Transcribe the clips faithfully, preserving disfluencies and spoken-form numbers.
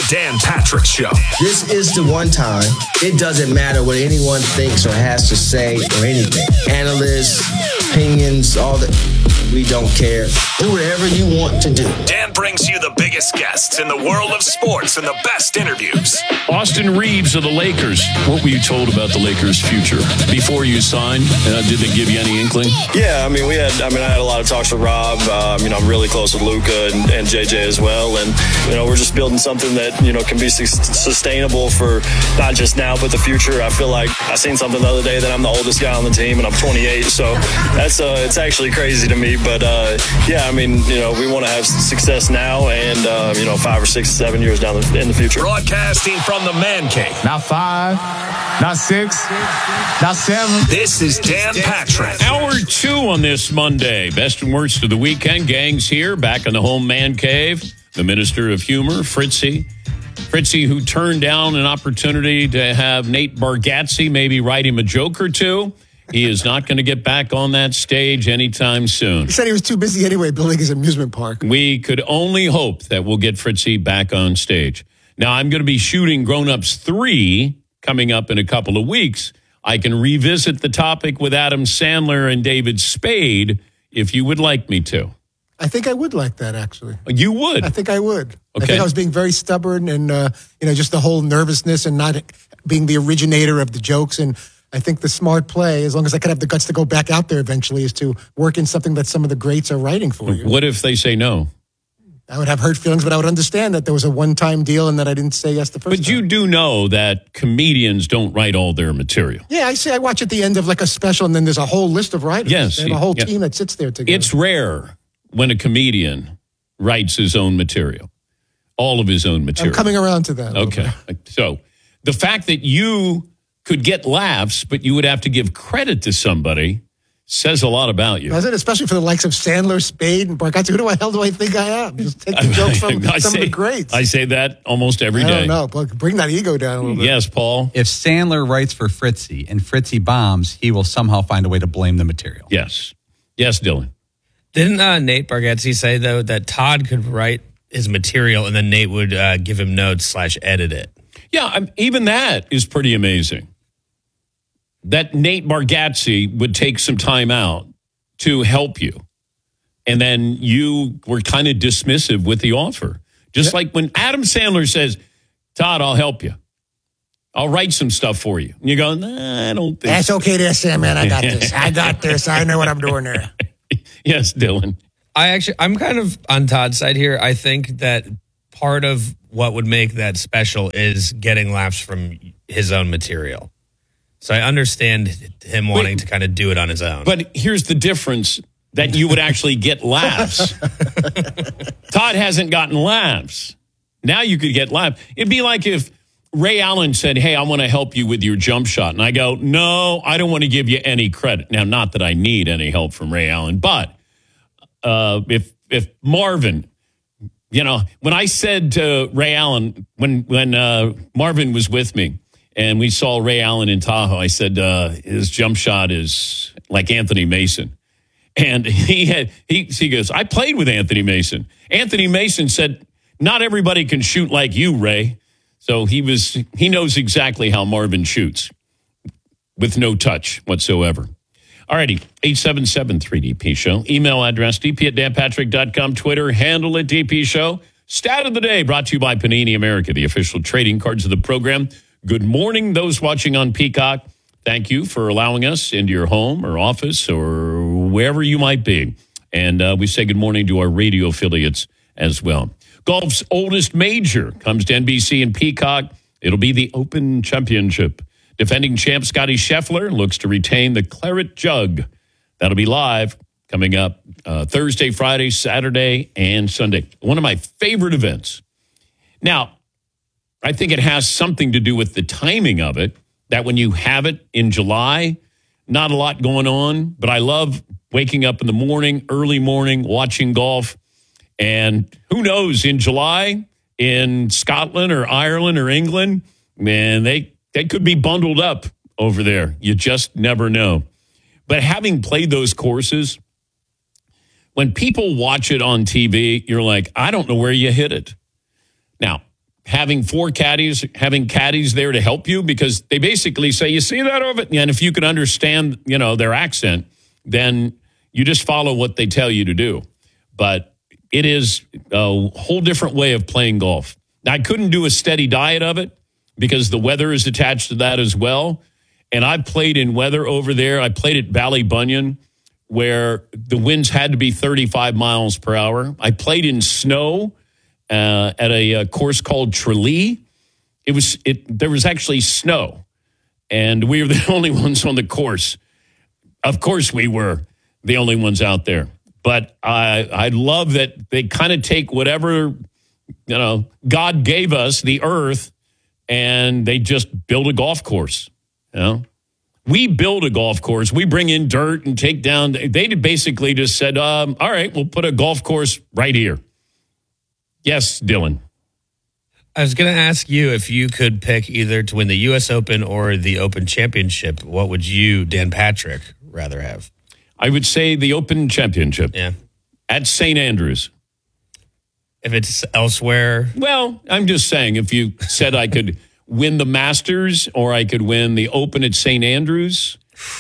Dan Patrick Show. This is the one time. It doesn't matter what anyone thinks or has to say or anything. Analysts, opinions, all that. We don't care. Do whatever you want to do. Dan brings you the biggest guests in the world of sports and the best interviews. Austin Reeves of the Lakers. What were you told about the Lakers' future before you signed? Uh, did they give you any inkling? Yeah, I mean, we had. I mean, I had a lot of talks with Rob. Um, you know, I'm really close with Luka and, and J J as well, and you know, we're just building something that you know can be su- sustainable for not just now but the future. I feel like I seen something the other day that I'm the oldest guy on the team, and I'm twenty-eight. So that's uh, it's actually crazy to me. But uh, yeah, I mean, you know, we want to have success now, and uh, you know, five or six, seven years down the, in the future. Broadcasting from the Man Cave. Not five, not six, not seven. This is Dan Patrick. Hour two on this Monday. Best and worst of the weekend. Gang's here, back in the home Man Cave. The Minister of Humor, Fritzy. Fritzy, who turned down an opportunity to have Nate Bargatze maybe write him a joke or two. He is not going to get back on that stage anytime soon. He said he was too busy anyway building his amusement park. We could only hope that we'll get Fritzy back on stage. Now, I'm going to be shooting Grown Ups three coming up in a couple of weeks. I can revisit the topic with Adam Sandler and David Spade if you would like me to. I think I would like that, actually. You would? I think I would. Okay. I think I was being very stubborn and, uh, you know, just the whole nervousness and not being the originator of the jokes. And I think the smart play, as long as I could have the guts to go back out there eventually, is to work in something that some of the greats are writing for you. What if they say no? I would have hurt feelings, but I would understand that there was a one-time deal and that I didn't say yes the first But time. you do know that comedians don't write all their material. Yeah, I see. I watch at the end of like a special, and then there's a whole list of writers. Yes. They have a whole yeah. team that sits there together. It's rare when a comedian writes his own material, all of his own material. I'm coming around to that. Okay. So the fact that you could get laughs, but you would have to give credit to somebody says a lot about you. Does it? Especially for the likes of Sandler, Spade, and Bargatze. Who the hell do I think I am? Just take the joke from I some say, of the greats. I say that almost every day. I don't know, but bring that ego down a little bit. Yes, Paul. If Sandler writes for Fritzy and Fritzy bombs, he will somehow find a way to blame the material. Yes. Yes, Dylan. Didn't uh, Nate Bargatze say, though, that Todd could write his material and then Nate would uh, give him notes slash edit it? Yeah, um, even that is pretty amazing. That Nate Bargatze would take some time out to help you. And then you were kind of dismissive with the offer. Just yeah. like when Adam Sandler says, Todd, I'll help you. I'll write some stuff for you. And you go, nah, I don't think That's okay there, Sam, man. I got this. I got this. I know what I'm doing there. Yes, Dylan. I actually, I'm kind of on Todd's side here. I think that part of what would make that special is getting laughs from his own material. So I understand him wanting Wait, to kind of do it on his own. But here's the difference, that you would actually get laughs. Todd hasn't gotten laughs. Now you could get laughs. It'd be like if Ray Allen said, hey, I want to help you with your jump shot. And I go, no, I don't want to give you any credit. Now, not that I need any help from Ray Allen, but uh, if if Marvin, you know, when I said to Ray Allen, when, when uh, Marvin was with me, and we saw Ray Allen in Tahoe, I said, uh, his jump shot is like Anthony Mason. And he had he he goes, I played with Anthony Mason. Anthony Mason said, not everybody can shoot like you, Ray. So he was he knows exactly how Marvin shoots with no touch whatsoever. All righty, eight seven seven three D P Show. Email address, d p at dan patrick dot com. Twitter, handle it, D P Show. Stat of the day brought to you by Panini America, the official trading cards of the program. Good morning, those watching on Peacock. Thank you for allowing us into your home or office or wherever you might be. And uh, we say good morning to our radio affiliates as well. Golf's oldest major comes to N B C and Peacock. It'll be the Open Championship. Defending champ Scotty Scheffler looks to retain the Claret Jug. That'll be live coming up uh, Thursday, Friday, Saturday, and Sunday. One of my favorite events. Now, I think it has something to do with the timing of it, that when you have it in July, not a lot going on, but I love waking up in the morning, early morning, watching golf. And who knows, in July, in Scotland or Ireland or England, man, they, they could be bundled up over there. You just never know. But having played those courses, when people watch it on T V, you're like, I don't know where you hit it. Now, having four caddies, having caddies there to help you, because they basically say, you see that over? And if you can understand, you know, their accent, then you just follow what they tell you to do. But it is a whole different way of playing golf. Now, I couldn't do a steady diet of it because the weather is attached to that as well. And I've played in weather over there. I played at Ballybunion, where the winds had to be thirty-five miles per hour. I played in snow uh, at a, a course called Tralee. It was it. There was actually snow, and we were the only ones on the course. Of course, we were the only ones out there. But I I love that they kind of take whatever, you know, God gave us, the earth, and they just build a golf course. You know, we build a golf course. We bring in dirt and take down. They basically just said, um, all right, we'll put a golf course right here. Yes, Dylan. I was going to ask you if you could pick either to win the U S Open or the Open Championship. What would you, Dan Patrick, rather have? I would say the Open Championship. Yeah. At Saint Andrews. If it's elsewhere? Well, I'm just saying, if you said I could win the Masters or I could win the Open at Saint Andrews,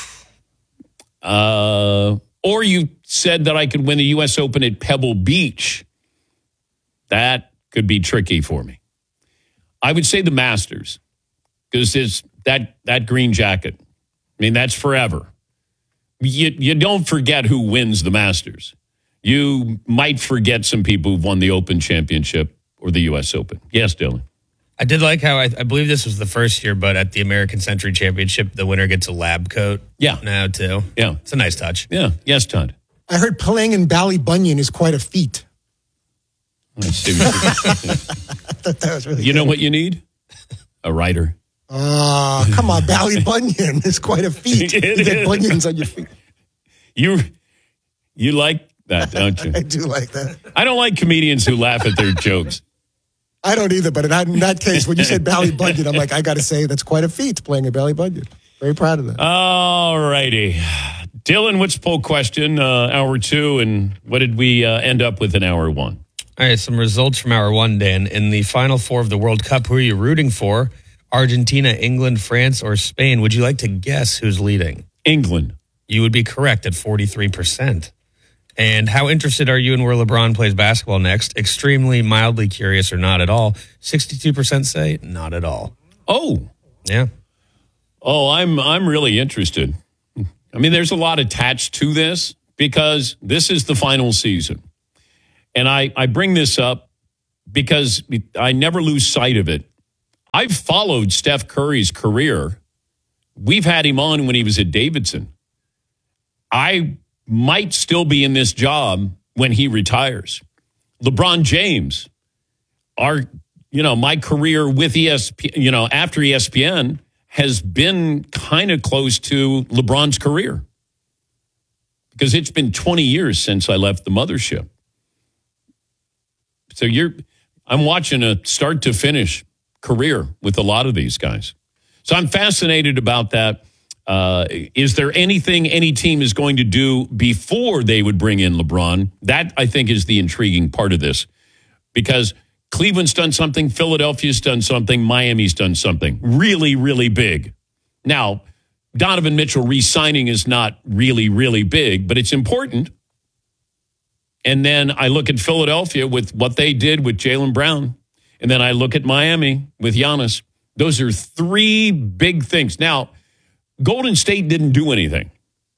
uh, or you said that I could win the U S Open at Pebble Beach, that could be tricky for me. I would say the Masters, because it's that, that green jacket. I mean, that's forever. You, you don't forget who wins the Masters. You might forget some people who've won the Open Championship or the U S Open. Yes, Dylan. I did like how, I, I believe this was the first year, but at the American Century Championship, the winner gets a lab coat. Yeah. Now, too. Yeah. It's a nice touch. Yeah. Yes, Todd. I heard playing in Ballybunion is quite a feat. Let's see what you, I thought that was really you good. know what you need? A writer. Ah, uh, come on, Ballybunion is quite a feat. It You get is. bunions on your feet. You, you like that, don't you? I do like that. I don't like comedians who laugh at their jokes. I don't either, but in that, in that case, when you said Ballybunion, I'm like, I got to say that's quite a feat playing a Ballybunion. Very proud of that. All righty. Dylan, what's poll question, uh, hour two, and what did we uh, end up with in hour one? All right, some results from hour one, Dan. In the final four of the World Cup, who are you rooting for? Argentina, England, France, or Spain? Would you like to guess who's leading? England. You would be correct at forty-three percent. And how interested are you in where LeBron plays basketball next? Extremely, mildly curious, or not at all? sixty-two percent say not at all. Oh. Yeah. Oh, I'm I'm really interested. I mean, there's a lot attached to this because this is the final season. And I, I bring this up because I never lose sight of it. I've followed Steph Curry's career. We've had him on when he was at Davidson. I might still be in this job when he retires. LeBron James, our, you know, my career with E S P N, you know, after E S P N has been kind of close to LeBron's career because it's been twenty years since I left the mothership. So you're, I'm watching a start to finish career with a lot of these guys. So I'm fascinated about that. Uh, is there anything any team is going to do before they would bring in LeBron? That, I think, is the intriguing part of this. Because Cleveland's done something, Philadelphia's done something, Miami's done something really, really big. Now, Donovan Mitchell re-signing is not really, really big, but it's important. And then I look at Philadelphia with what they did with Jaylen Brown. And then I look at Miami with Giannis. Those are three big things. Now, Golden State didn't do anything.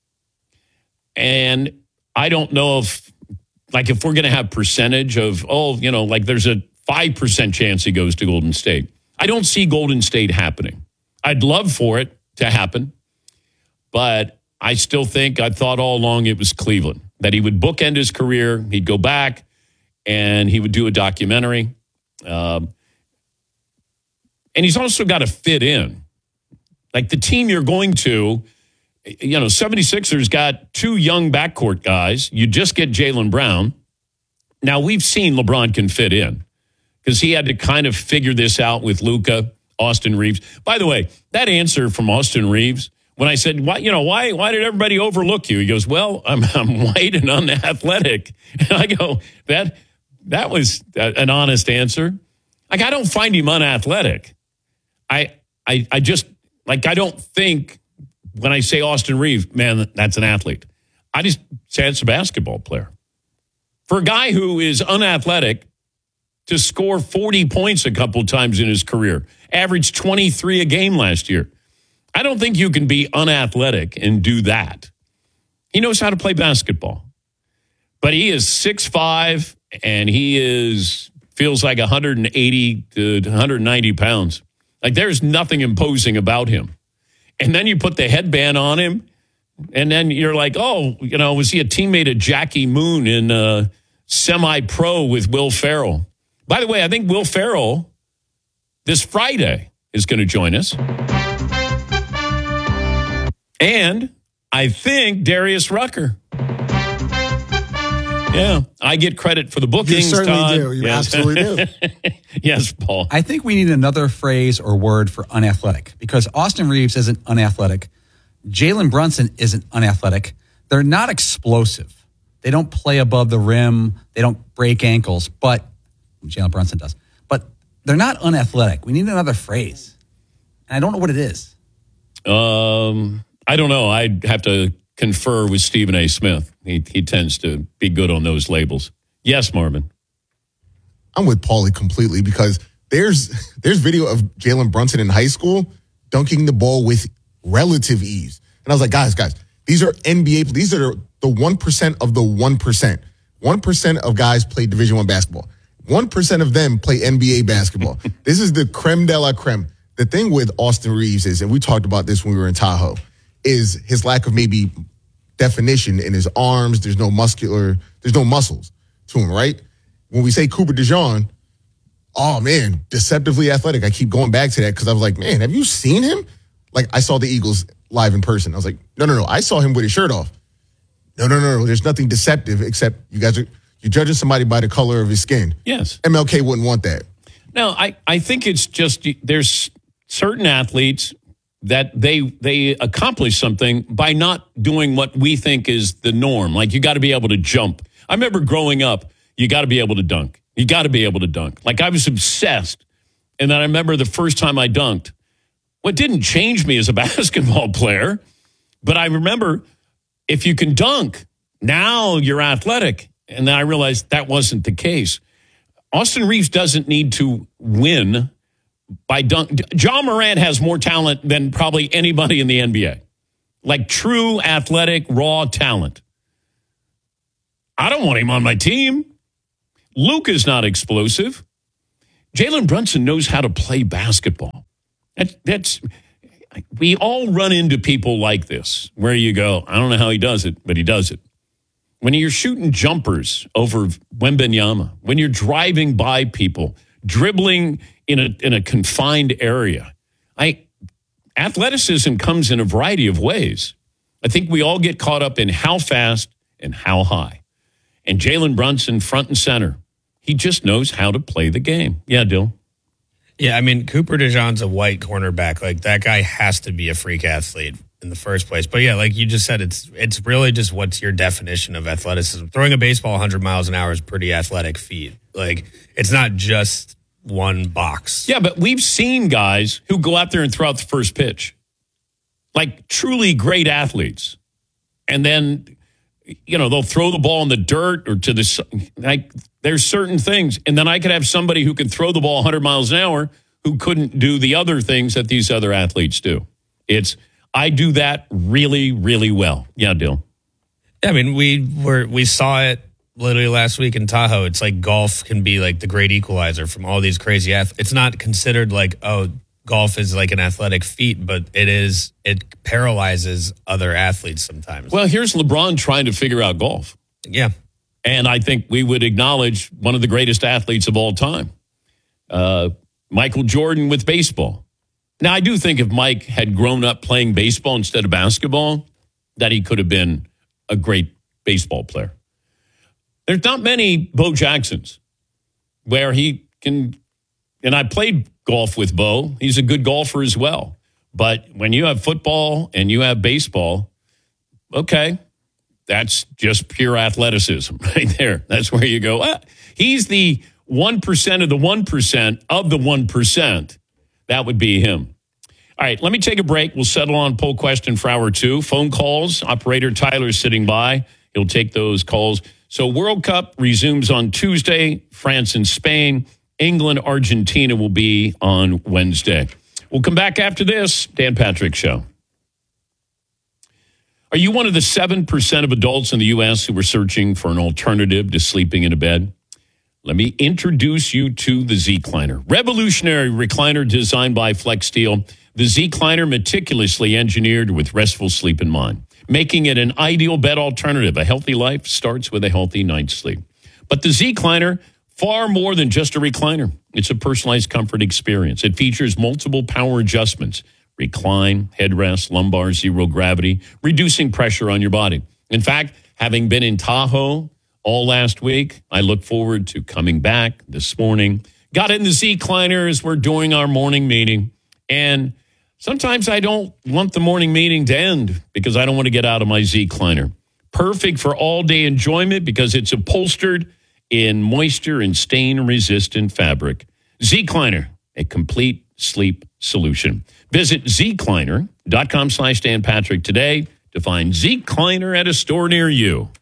And I don't know if, like, if we're going to have percentage of, oh, you know, like there's a five percent chance he goes to Golden State. I don't see Golden State happening. I'd love for it to happen. But I still think, I thought all along it was Cleveland, that he would bookend his career, he'd go back, and he would do a documentary. Um, and he's also got to fit in. Like the team you're going to, you know, seventy-sixers got two young backcourt guys. You just get Jaylen Brown. Now, we've seen LeBron can fit in because he had to kind of figure this out with Luka, Austin Reeves. By the way, that answer from Austin Reeves, when I said, why, you know, why, why did everybody overlook you? He goes, well, I'm, I'm white and unathletic. And I go, that, that was an honest answer. Like, I don't find him unathletic. I, I, I just, like, I don't think when I say Austin Reeves, man, that's an athlete. I just say it's a basketball player. For a guy who is unathletic to score forty points a couple times in his career, averaged twenty-three a game last year, I don't think you can be unathletic and do that. He knows how to play basketball. But he is six five, and he is feels like one hundred eighty to one hundred ninety pounds. Like, there's nothing imposing about him. And then you put the headband on him, and then you're like, oh, you know, was he a teammate of Jackie Moon in uh, semi-pro with Will Ferrell? By the way, I think Will Ferrell this Friday is going to join us. And I think Darius Rucker. Yeah, I get credit for the bookings. You certainly Todd. do. You yes. absolutely do. Yes, Paul. I think we need another phrase or word for unathletic, because Austin Reeves isn't unathletic. Jalen Brunson isn't unathletic. They're not explosive. They don't play above the rim. They don't break ankles, but Jalen Brunson does. But they're not unathletic. We need another phrase. And I don't know what it is. Um, I don't know. I'd have to confer with Stephen A. Smith. He he tends to be good on those labels. Yes, Marvin. I'm with Paulie completely, because there's there's video of Jalen Brunson in high school dunking the ball with relative ease. And I was like, guys, guys, these are N B A, these are the one percent of the one percent. one percent of guys play Division One basketball. one percent of them play N B A basketball. This is the creme de la creme. The thing with Austin Reeves is, and we talked about this when we were in Tahoe, is his lack of maybe definition in his arms. There's no muscular, there's no muscles to him, right? When we say Cooper DeJean, oh man, deceptively athletic. I keep going back to that because I was like, man, have you seen him? Like, I saw the Eagles live in person. I was like, no, no, no. I saw him with his shirt off. No, no, no, no. There's nothing deceptive except you guys are, you're judging somebody by the color of his skin. Yes. M L K wouldn't want that. No, I, I think it's just there's certain athletes that they they accomplish something by not doing what we think is the norm. Like, you got to be able to jump. I remember growing up, you got to be able to dunk. You got to be able to dunk. Like, I was obsessed. And then I remember the first time I dunked. What didn't change me as a basketball player, but I remember if you can dunk, now you're athletic. And then I realized that wasn't the case. Austin Reeves doesn't need to win by dunk. John Morant has more talent than probably anybody in the N B A. Like, true athletic, raw talent. I don't want him on my team. Luka's not explosive. Jalen Brunson knows how to play basketball. That, that's we all run into people like this, where you go, I don't know how he does it, but he does it. When you're shooting jumpers over Wembanyama, when you're driving by people, dribbling in a in a confined area, I athleticism comes in a variety of ways. I think we all get caught up in how fast and how high. And Jalen Brunson, front and center, he just knows how to play the game. Yeah, Dill. Yeah, I mean, Cooper DeJean's a white cornerback. Like, that guy has to be a freak athlete in the first place. But yeah, like you just said, it's it's really just what's your definition of athleticism. Throwing a baseball one hundred miles an hour is pretty athletic feat. Like, it's not just one box. Yeah, but we've seen guys who go out there and throw out the first pitch. Like, truly great athletes. And then, you know, they'll throw the ball in the dirt or to the, like, there's certain things. And then I could have somebody who can throw the ball one hundred miles an hour who couldn't do the other things that these other athletes do. It's, I do that really, really well. Yeah, Dill. Yeah, I mean, we were we saw it literally last week in Tahoe. It's like golf can be like the great equalizer from all these crazy athletes. It's not considered like, oh, golf is like an athletic feat, but it is, it paralyzes other athletes sometimes. Well, here's LeBron trying to figure out golf. Yeah. And I think we would acknowledge one of the greatest athletes of all time, uh, Michael Jordan with baseball. Now, I do think if Mike had grown up playing baseball instead of basketball, that he could have been a great baseball player. There's not many Bo Jacksons where he can, and I played golf with Bo. He's a good golfer as well. But when you have football and you have baseball, okay, that's just pure athleticism right there. That's where you go, ah, he's the one percent of the one percent of the one percent, that would be him. All right, let me take a break. We'll settle on poll question for hour two. Phone calls. Operator Tyler's sitting by. He'll take those calls. So World Cup resumes on Tuesday. France and Spain. England, Argentina will be on Wednesday. We'll come back after this. Dan Patrick Show. Are you one of the seven percent of adults in the U S who are searching for an alternative to sleeping in a bed? Let me introduce you to the Z-Cliner. Revolutionary recliner designed by FlexSteel. The Z-Cliner meticulously engineered with restful sleep in mind, making it an ideal bed alternative. A healthy life starts with a healthy night's sleep. But the Z-Cliner, far more than just a recliner. It's a personalized comfort experience. It features multiple power adjustments, recline, headrest, lumbar, zero gravity, reducing pressure on your body. In fact, having been in Tahoe all last week, I look forward to coming back this morning. Got in the Z-Cliner as we're doing our morning meeting. And sometimes I don't want the morning meeting to end because I don't want to get out of my Z-Cliner. Perfect for all-day enjoyment because it's upholstered in moisture and stain-resistant fabric. Z-Cliner, a complete sleep solution. Visit zcliner.com slash Dan Patrick today to find Z-Cliner at a store near you.